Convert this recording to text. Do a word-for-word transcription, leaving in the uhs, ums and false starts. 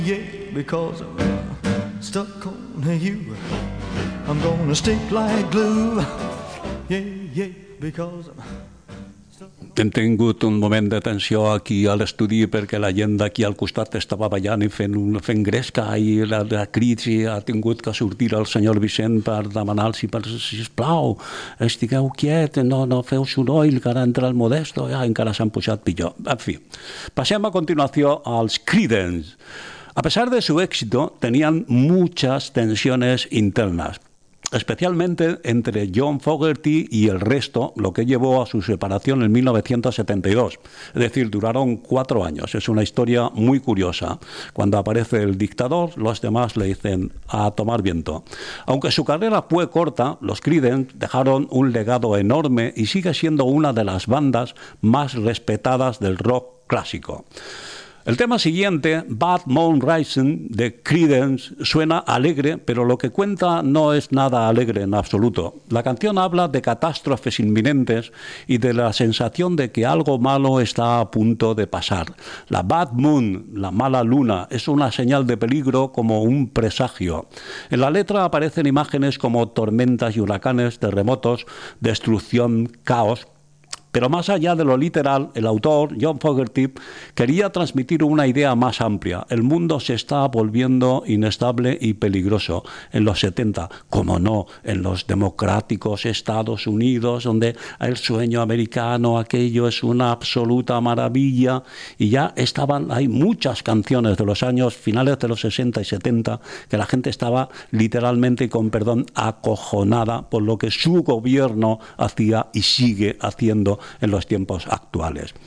Yeah, because I'm uh, stuck on you. I'm gonna stick like glue. Yeah, yeah, because I'm... Hem tingut un moment de tensió aquí a l'estudi perquè la gent d'aquí al costat estava ballant i fent, un, fent gresca i la, la crisi ha tingut que sortir el senyor Vicent per demanar-los, sisplau, estigueu quiet, no, no feu soroll, que ara entra el Modesto, ja encara s'han posat pitjor. En fi, passem a continuació als Creedence. A pesar de su éxito, tenían muchas tensiones internas, especialmente entre John Fogerty y el resto, lo que llevó a su separación en mil novecientos setenta y dos. Es decir, duraron cuatro años. Es una historia muy curiosa. Cuando aparece el dictador, los demás le dicen a tomar viento. Aunque su carrera fue corta, los Creedence dejaron un legado enorme y sigue siendo una de las bandas más respetadas del rock clásico. El tema siguiente, Bad Moon Rising, de Creedence, suena alegre, pero lo que cuenta no es nada alegre en absoluto. La canción habla de catástrofes inminentes y de la sensación de que algo malo está a punto de pasar. La Bad Moon, la mala luna, es una señal de peligro como un presagio. En la letra aparecen imágenes como tormentas y huracanes, terremotos, destrucción, caos. Pero más allá de lo literal, el autor, John Fogerty, quería transmitir una idea más amplia. El mundo se está volviendo inestable y peligroso. En los setenta, como no, en los democráticos Estados Unidos, donde el sueño americano, aquello es una absoluta maravilla, y ya estaban, hay muchas canciones de los años finales de los sesenta y setenta, que la gente estaba literalmente, con perdón, acojonada por lo que su gobierno hacía y sigue haciendo en los tiempos actuales.